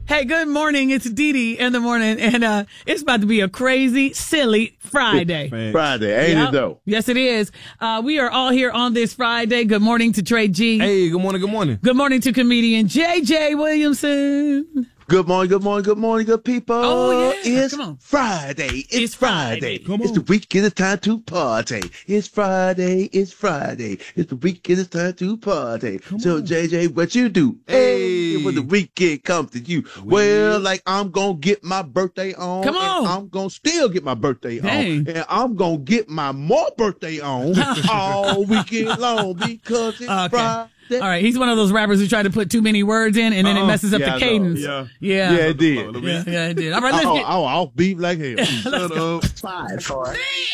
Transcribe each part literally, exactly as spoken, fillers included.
Hey, good morning. It's Dee Dee in the morning, and uh, it's about to be a crazy, silly Friday. Friday, ain't yep. it though? Yes, it is. Uh, we are all here on this Friday. Good morning to Trey G. Hey, good morning, good morning. Good morning to comedian J J Williamson. Good morning, good morning, good morning, good people. Oh, yeah. It's Come on. Friday. It's, It's Friday. Friday. Come It's on. the weekend. It's time to party. It's Friday. It's Friday. It's the weekend. It's time to party. Come so, on. J J, what you do? Hey. When the weekend comes to you. Well, like I'm going to get my birthday on. Come on. And I'm going to still get my birthday Dang. on. And I'm going to get my more birthday on all weekend long because it's Okay. Friday. All right, he's one of those rappers who try to put too many words in, and then it Uh-uh. messes up Yeah, I the know. cadence. Yeah. Yeah. Yeah, it did. Yeah, yeah, it did. All right, let's Oh, get... oh, I'll beat like hell. Shut up. Five, four.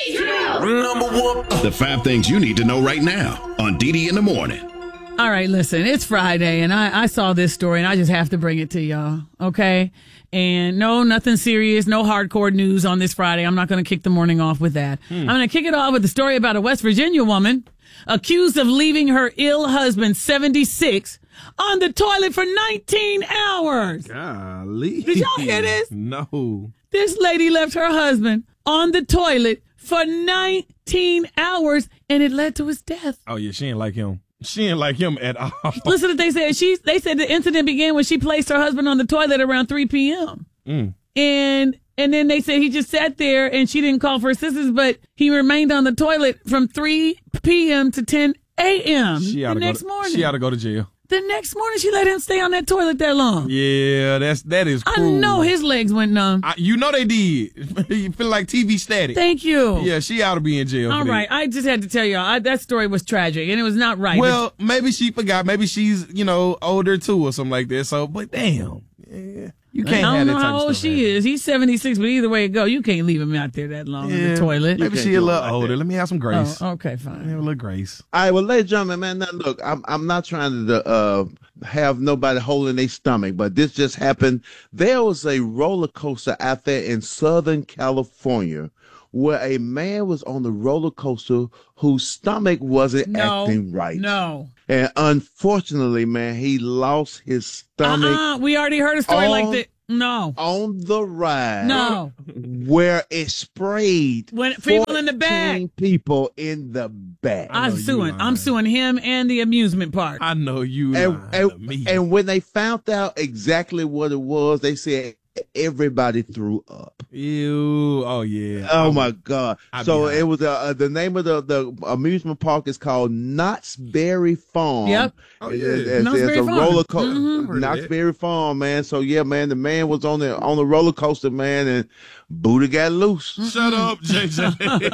The five things you need to know right now on Dee Dee in the morning. All right, listen, it's Friday, and I, I saw this story, and I just have to bring it to y'all, okay? And no, nothing serious, no hardcore news on this Friday. I'm not going to kick the morning off with that. I'm going to kick it off with the story about a West Virginia woman accused of leaving her ill husband, seventy-six, on the toilet for nineteen hours. Golly. Did y'all hear this? No. This lady left her husband on the toilet for nineteen hours, and it led to his death. Oh, yeah, she ain't like him. She ain't like him at all. Listen to what they said. She, they said the incident began when she placed her husband on the toilet around three p.m. Mm. And and then they said he just sat there and she didn't call for assistance, but he remained on the toilet from three p.m. to ten a.m. She the ought to next go to, morning. She ought to go to jail. The next morning, she let him stay on that toilet that long. Yeah, that's that is I cruel. know his legs went numb. I, you know they did. You feel like T V static. Thank you. Yeah, she ought to be in jail. All for that. right. I just had to tell y'all, I, that story was tragic, and it was not right. Well, maybe she forgot. Maybe she's, you know, older too or something like that. So, but damn. Yeah, you can't I have don't that know type how of old stuff she happen. is. He's seventy-six, but either way it go, you can't leave him out there that long in the toilet. Maybe can't she do a it little like older. that. Let me have some grace. Oh, okay, Have fine. a little grace. All right, well, ladies and gentlemen, man, now look, I'm I'm not trying to uh, have nobody holding their stomach, but this just happened. There was a roller coaster out there in Southern California where a man was on the roller coaster whose stomach wasn't No, acting right. no. And unfortunately, man, he lost his stomach Uh-uh, we already heard a story Oh. like that. No. on the ride. No. Where it sprayed When people in the back. fourteen people in the back. I I'm know you suing. lying. I'm suing him and the amusement park. I know you and, lying and, to me. and when they found out exactly what it was, they said everybody threw up. Ew. Oh, yeah. Oh my God! I'd So be hot. it was uh, uh, the name of the, the amusement park is called Knott's Berry Farm. Yep. Oh, It- yeah. it- it's, Knott's it's Berry a Farm. roller coaster. Mhm. Heard of Knott's that. Berry Farm, man. So yeah, man, the man was on the on the roller coaster, man, and Buddha got loose. Shut up, J J.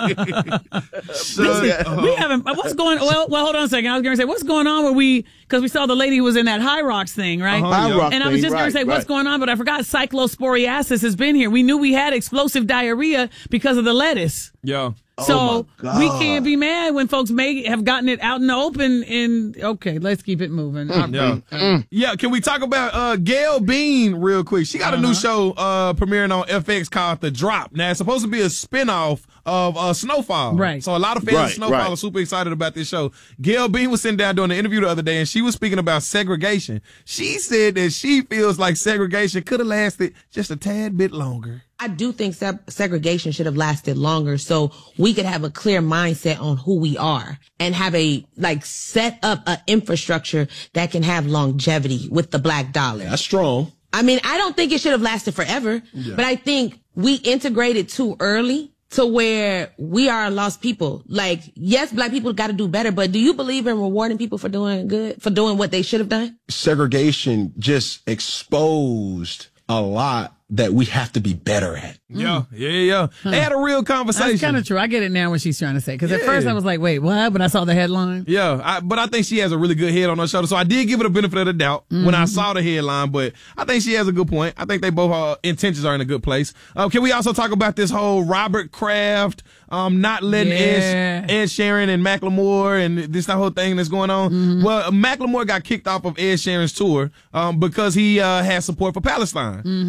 Shut Yeah. up. We haven't. What's going? Well, well, hold on a second. I was going to say, what's going on? Where we? Because we saw the lady who was in that High Rocks thing, right? Uh-huh. High yeah. Rock And I was thing, just going right, to say, what's right. going on? But I forgot cyclosporiasis has been here. We knew we had explosive diarrhea because of the lettuce. Yeah. So Oh, my we God. can't be mad when folks may have gotten it out in the open. And okay, let's keep it moving. All Yeah. right. Yeah, can we talk about uh Gail Bean real quick? She got a new show uh premiering on F X called The Drop. Now it's supposed to be a spinoff of uh Snowfall. Right. So a lot of fans Right, of Snowfall right. are super excited about this show. Gail Bean was sitting down doing an interview the other day and she was speaking about segregation. She said that she feels like segregation could have lasted just a tad bit longer. I do think se- segregation should have lasted longer so we could have a clear mindset on who we are and have a, like, set up an infrastructure that can have longevity with the black dollar. That's strong. I mean, I don't think it should have lasted forever, but I think we integrated too early to where we are lost people. Like, yes, black people got to do better, but do you believe in rewarding people for doing good, for doing what they should have done? Segregation just exposed a lot that we have to be better at. Yeah, yeah, yeah. They had a real conversation. That's kind of true. I get it now what she's trying to say. Because at Yeah. first I was like, wait, what? But I saw the headline. Yeah, I, but I think she has a really good head on her shoulder. So I did give it a benefit of the doubt when I saw the headline, but I think she has a good point. I think they both uh, intentions are in a good place. Uh, can we also talk about this whole Robert Kraft um, not letting Yeah. Ed, Ed Sheeran and Macklemore and this the whole thing that's going on? Well, Macklemore got kicked off of Ed Sheeran's tour um, because he uh, had support for Palestine. And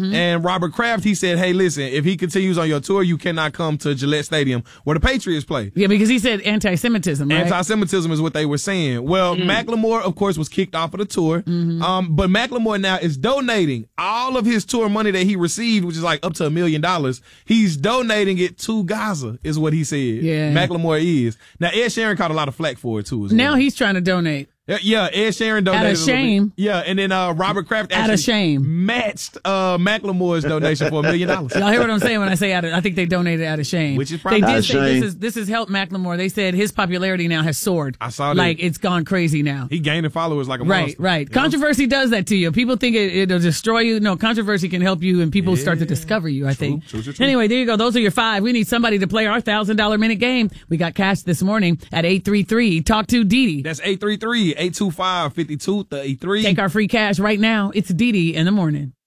Robert Kraft, he said, hey, listen, if he continues on your tour, you cannot come to Gillette Stadium where the Patriots play. Yeah, because he said anti-Semitism, right? Anti-Semitism is what they were saying. Well, mm. Macklemore, of course, was kicked off of the tour. Mm-hmm. Um, but Macklemore now is donating all of his tour money that he received, which is like up to a million dollars. He's donating it to Gaza, is what he said. Yeah. Macklemore is. Now, Ed Sheeran caught a lot of flack for it, too. As now well. he's trying to donate. Yeah, Ed Sheeran donated. Out of shame. Yeah, and then uh, Robert Kraft actually out of shame. matched uh, Macklemore's donation for a million dollars. Y'all hear what I'm saying when I say out of, I think they donated out of shame. Which is probably they did out of say shame. this is this has helped Macklemore. They said his popularity now has soared. I saw that. Like it's gone crazy now. He gaining followers like a right, monster. right. You know? Controversy does that to you. People think it, it'll destroy you. No, controversy can help you, and people Yeah. start to discover you. I True, think. true, true, true. Anyway, there you go. Those are your five. We need somebody to play our thousand dollar minute game. We got cash this morning at eight three three. Talk to Didi. That's eight three three, eight two five, five two three three. Take our free cash right now. It's Didi in the morning.